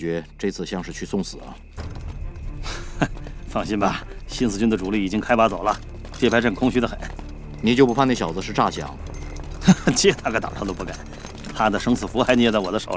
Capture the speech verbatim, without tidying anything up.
觉这次像是去送死啊。 放心吧，新四军的主力已经开拔走了，界牌阵空虚的很。 你就不怕那小子是诈降？ 接他个胆他都不敢，他的生死符还捏在我的手